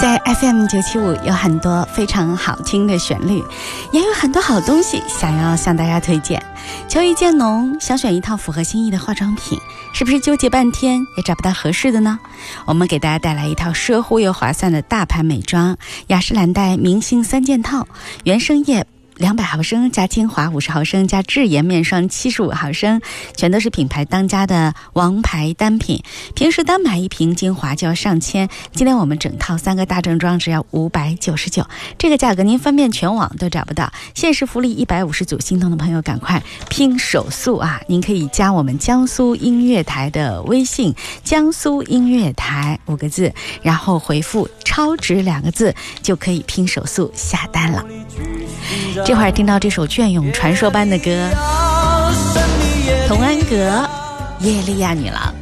在 FM975 有很多非常好听的旋律，也有很多好东西想要向大家推荐。秋意渐浓，想选一套符合心意的化妆品，是不是纠结半天也找不到合适的呢？我们给大家带来一套奢华又划算的大牌美妆雅诗兰黛明星3件套，原生液200毫升加精华50毫升加智颜面霜75毫升，全都是品牌当家的王牌单品。平时单买一瓶精华就要上千，今天我们整套3个大正装只要599，这个价格您翻遍全网都找不到。限时福利150组，心动的朋友赶快拼手速啊！您可以加我们江苏音乐台的微信，江苏音乐台5个字，然后回复超值2个字，就可以拼手速下单了。这会儿听到这首隽永传说般的歌，童安格《叶利亚女郎》。